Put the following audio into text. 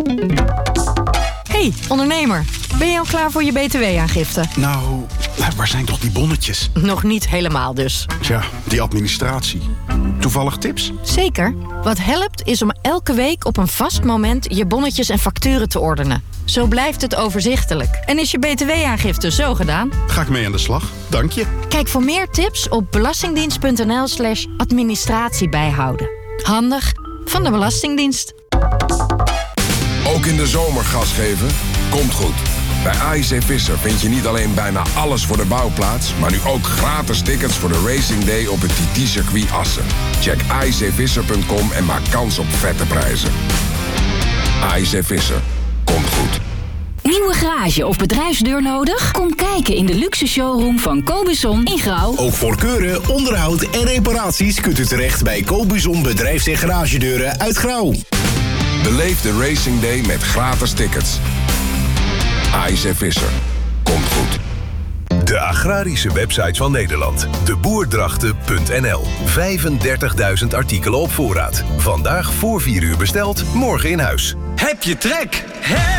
Hey, ondernemer. Ben je al klaar voor je btw-aangifte? Nou, waar zijn toch die bonnetjes? Nog niet helemaal dus. Tja, die administratie. Toevallig tips? Zeker. Wat helpt is om elke week op een vast moment je bonnetjes en facturen te ordenen. Zo blijft het overzichtelijk. En is je btw-aangifte zo gedaan? Ga ik mee aan de slag. Dank je. Kijk voor meer tips op belastingdienst.nl/administratie bijhouden. Handig van de Belastingdienst. Ook in de zomer gas geven? Komt goed. Bij AIC Visser vind je niet alleen bijna alles voor de bouwplaats, maar nu ook gratis tickets voor de Racing Day op het TT-circuit Assen. Check aicvisser.com en maak kans op vette prijzen. AIC Visser. Komt goed. Nieuwe garage of bedrijfsdeur nodig? Kom kijken in de luxe showroom van Cobuzon in Grauw. Ook voor keuren, onderhoud en reparaties kunt u terecht bij Cobuzon Bedrijfs- en Garagedeuren uit Grauw. Beleef de Racing Day met gratis tickets. AIC Visser. Komt goed. De agrarische website van Nederland. Deboerdrachten.nl. 35.000 artikelen op voorraad. Vandaag voor 4 uur besteld, morgen in huis. Heb je trek?